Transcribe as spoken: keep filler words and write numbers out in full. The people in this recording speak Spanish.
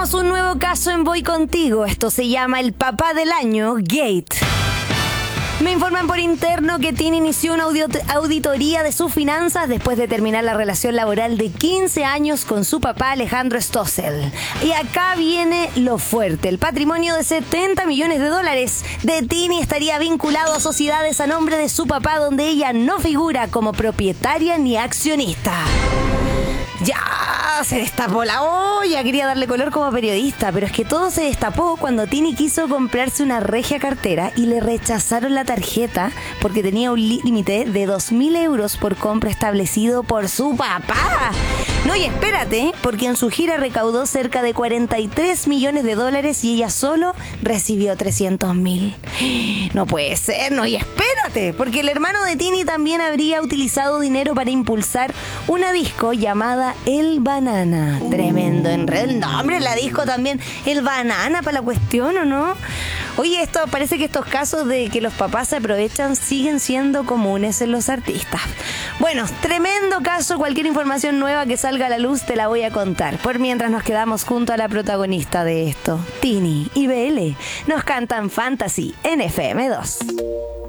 Tenemos un nuevo caso en Voy Contigo. Esto se llama el papá del año Gate. Me informan por interno que Tini inició una auditoría de sus finanzas después de terminar la relación laboral de quince años con su papá Alejandro Stossel. Y acá viene lo fuerte. El patrimonio de setenta millones de dólares de Tini estaría vinculado a sociedades a nombre de su papá, donde ella no figura como propietaria ni accionista. Ya se destapó la olla, quería darle color como periodista, pero es que todo se destapó cuando Tini quiso comprarse una regia cartera y le rechazaron la tarjeta porque tenía un límite de dos mil euros por compra establecido por su papá. No, y espérate, porque en su gira recaudó cerca de cuarenta y tres millones de dólares y ella solo recibió trescientos mil. No puede ser, no, y espérate, porque el hermano de Tini también habría utilizado dinero para impulsar una disco llamada El Banana. Tremendo enredo. El nombre, la disco también, El Banana para la cuestión, ¿o no? Oye, esto parece que estos casos de que los papás se aprovechan siguen siendo comunes en los artistas. Bueno, tremendo caso. Cualquier información nueva que salga a la luz te la voy a contar. Por mientras nos quedamos junto a la protagonista de esto. Tini y B L nos cantan Fantasy en F M dos.